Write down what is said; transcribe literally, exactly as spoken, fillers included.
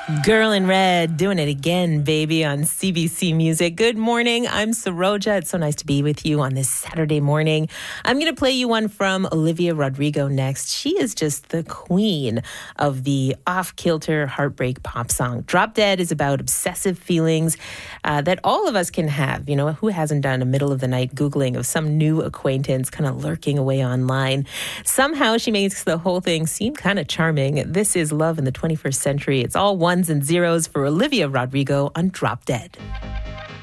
Girl in Red, doing it again, baby, on C B C Music. Good morning. I'm Saroja. It's so nice to be with you on this Saturday morning. I'm going to play you one from Olivia Rodrigo next. She is just the queen of the off-kilter heartbreak pop song. Drop Dead is about obsessive feelings uh, that all of us can have. You know, who hasn't done a middle of the night Googling of some new acquaintance kind of lurking away online? Somehow she makes the whole thing seem kind of charming. This is love in the twenty-first century. It's all ones and zeros for Olivia Rodrigo on Drop Dead.